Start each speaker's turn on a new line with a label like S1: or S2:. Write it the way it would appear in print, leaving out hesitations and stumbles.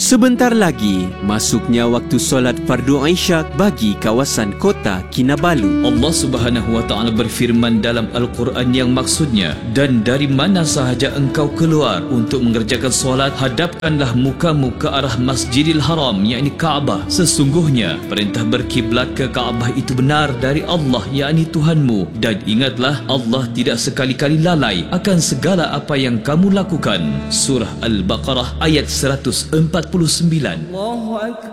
S1: Sebentar lagi, masuknya waktu solat fardu Isyak bagi kawasan kota Kinabalu.
S2: Allah Subhanahu wa taala berfirman dalam Al-Quran yang maksudnya, dan dari mana sahaja engkau keluar untuk mengerjakan solat, hadapkanlah mukamu ke arah Masjidil Haram, yakni Kaabah. Sesungguhnya perintah berkiblat ke Kaabah itu benar dari Allah, yakni Tuhanmu, dan ingatlah Allah tidak sekali-kali lalai akan segala apa yang kamu lakukan. Surah Al-Baqarah ayat 149.